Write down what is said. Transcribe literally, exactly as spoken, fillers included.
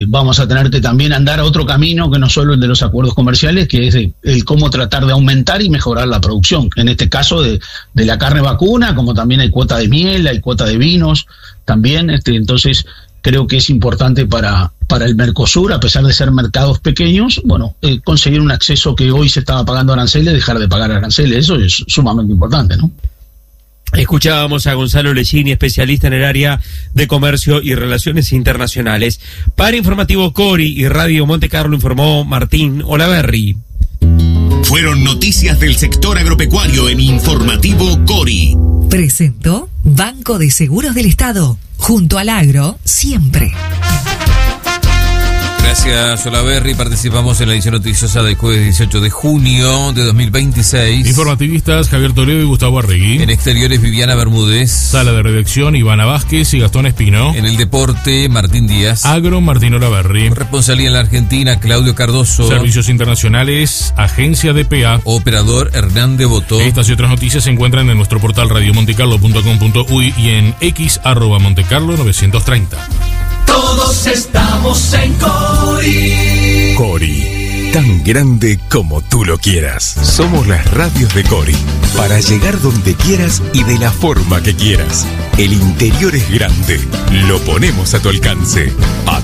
vamos a tener que también andar a otro camino que no solo el de los acuerdos comerciales, que es el, el cómo tratar de aumentar y mejorar la producción. En este caso de, de la carne vacuna, como también hay cuota de miel, hay cuota de vinos también. Este, entonces creo que es importante para, para el Mercosur, a pesar de ser mercados pequeños, bueno, eh, conseguir un acceso que hoy se estaba pagando aranceles, dejar de pagar aranceles. Eso es sumamente importante, ¿no? Escuchábamos a Gonzalo Leggini, especialista en el área de comercio y relaciones internacionales. Para Informativo Cori y Radio Monte Carlo informó Martín Olaverri. Fueron noticias del sector agropecuario en Informativo Cori. Presentó Banco de Seguros del Estado. Junto al agro, siempre. Gracias, Olaverri. Participamos en la edición noticiosa del jueves dieciocho de junio de dos mil veintiséis. Informativistas Javier Toledo y Gustavo Arregui. En exteriores, Viviana Bermúdez. Sala de redacción, Ivana Vázquez y Gastón Espino. En el deporte, Martín Díaz. Agro, Martín Olaverri. Corresponsalía en la Argentina, Claudio Cardoso. Servicios internacionales, Agencia D P A. Operador, Hernán Devoto. Estas y otras noticias se encuentran en nuestro portal radio montecarlo punto com punto uy y en x arroba montecarlo novecientos treinta. Todos estamos en Cori. Cori, tan grande como tú lo quieras. Somos las radios de Cori, para llegar donde quieras y de la forma que quieras. El interior es grande, lo ponemos a tu alcance. A